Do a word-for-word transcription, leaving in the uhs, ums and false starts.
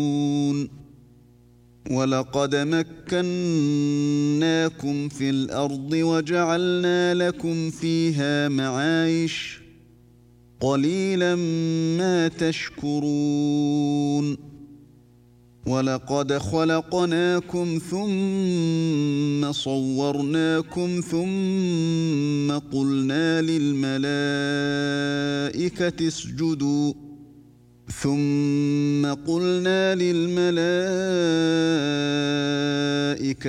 وَلَقَدْ مَكَّنَّاكُمْ فِي الْأَرْضِ وَجَعَلْنَا لَكُمْ فِيهَا مَعَايِشَ قَلِيلًا مَا تَشْكُرُونَ وَلَقَدْ خَلَقْنَاكُمْ ثُمَّ صَوَّرْنَاكُمْ ثُمَّ قُلْنَا لِلْمَلَائِكَةِ اسْجُدُوا ثُمَّ قُلْنَا لِلْمَلَائِكَةِ